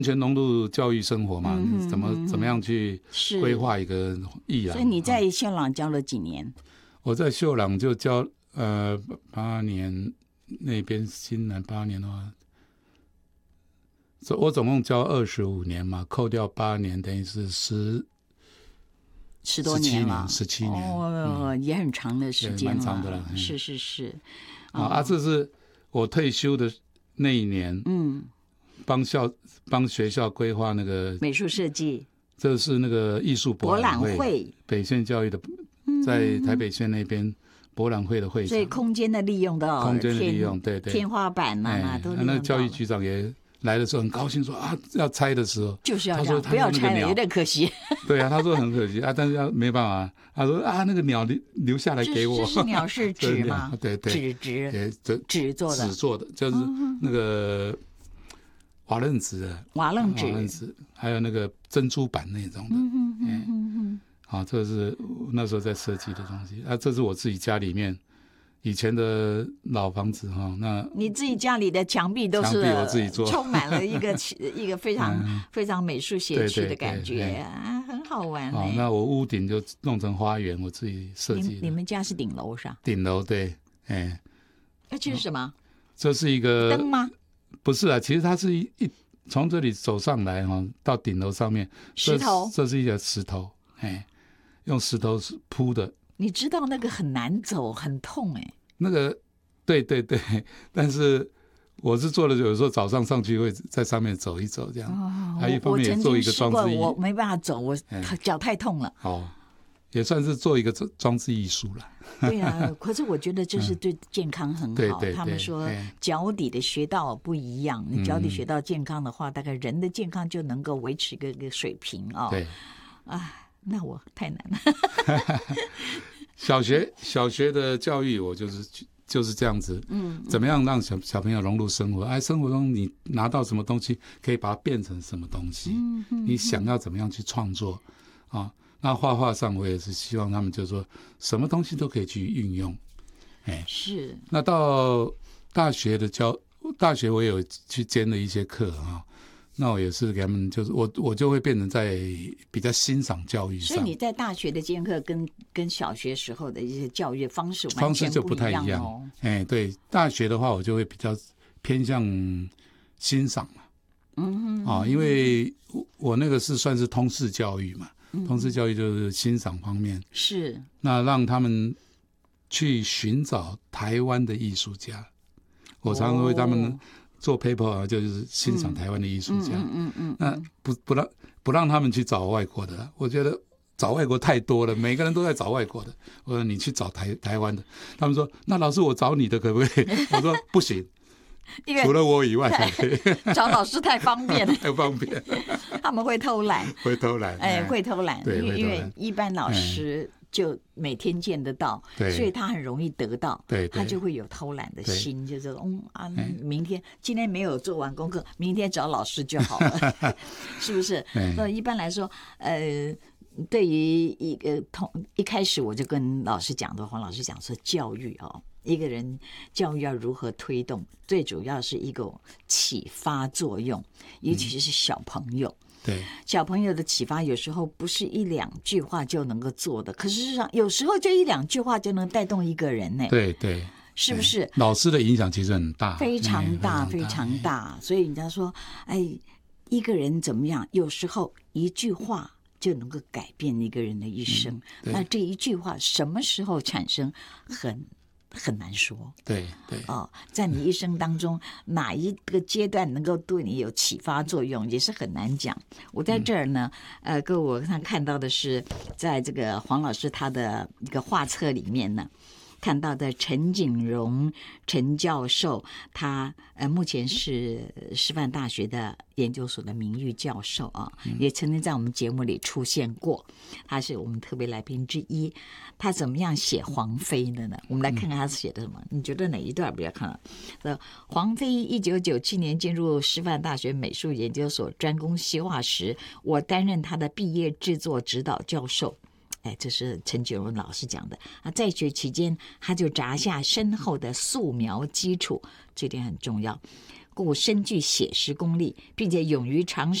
全融入教育生活嘛，怎么样去规划一个艺廊？ 所以你在秀朗教了几年？ 我在秀朗就教8年，那边新南8年的话，我总共教25年嘛，扣掉8年，等于是 10多年了 ，17年哦，也很长的时间了， 蛮长的了。 是。 这是我退休的那一年，帮学校规划那个美术设计， 这是那个艺术博览会，北县教育的，在台北县那边博览会的会场， 所以空间的利用到空间的利用，对， 天花板都利用到了。 那个教育局长也来的时候很高兴说要拆的时候就是要这样，不要拆了，有点可惜。 对啊，他说很可惜但是没办法，他说那个鸟留下来给我。 这是鸟是纸吗？ 对， 纸做的，就是那个瓦楞纸的，还有那个珍珠板那种的。这是那时候在设计的东西这是我自己家里面以前的老房子那你自己家里的墙壁都是我自己做， 充满了一个非常非常美术写趣的感觉很好玩。 那我屋顶就弄成花园，我自己设计。 你们家是顶楼是吧？ 顶楼对， 这是什么？ 这是一个灯吗？ 不是其实它是从这里走上来到顶楼上面， 石头， 这是一个石头，用石头铺的。 你知道那个很难走，很痛那个对，但是我是做了，有时候早上上去会在上面走一走这样。还一方面也做一个装置艺术， 我没办法走，我脚太痛了。 也算是做一个装置艺术了。 对可是我觉得这是对健康很好。 对， 他们说脚底的穴道不一样，你脚底穴道健康的话，大概人的健康就能够维持一个水平对， 那我太难了。 小学的教育我就是这样子，怎么样让小朋友融入生活？生活中你拿到什么东西，可以把它变成什么东西？你想要怎么样去创作那画画上我也是希望他们就是说什么东西都可以去运用。 是。那到大学我也有去兼了一些课那我也是给他们，就是我就会变成在比较欣赏教育上。 所以你在大学的兼课跟小学时候的一些教育方式完全就不太一样。对，大学的话我就会比较偏向欣赏嘛。因为我那个是算是通识教育嘛。通识教育就是欣赏方面， 是那让他们去寻找台湾的艺术家。我常常为他们做 paper 就是欣赏台湾的艺术家。那不让他们去找外国的，我觉得找外国太多了，每个人都在找外国的。我说你去找台湾的，他们说那老师我找你的可不可以？我说不行。除了我以外才可以。 找老师太方便了， 太方便， 他们会偷懒， 会偷懒， 因为一般老师就每天见得到，所以他很容易得到，他就会有偷懒的心，就是今天没有做完功课，明天找老师就好了，是不是？那一般来说，对于一开始我就跟老师讲的，黄老师讲说教育一个人教育要如何推动，最主要是一个启发作用，尤其是小朋友。 对， 小朋友的启发有时候不是一两句话就能够做的，可是事实上有时候就一两句话就能带动一个人呢。 对， 是不是？ 老师的影响其实很大， 非常大，非常大。所以人家说，一个人怎么样？有时候一句话就能够改变一个人的一生。那这一句话什么时候产生，很难说。 对在你一生当中哪一个阶段能够对你有启发作用，也是很难讲。我在这儿呢，各位我看到的是，在这个黄老师他的一个画册里面呢，看到的陈景荣陈教授，他目前是师范大学的研究所的名誉教授也曾经在我们节目里出现过，他是我们特别来宾之一。他怎么样写黄飞的呢？我们来看看他写的什么。你觉得哪一段比较看到？黄飞1997年进入师范大学美术研究所专攻西画时，我担任他的毕业制作指导教授。这是陈景荣老师讲的在学期间他就扎下深厚的素描基础，这点很重要。 故深具写实功力，并且勇于尝试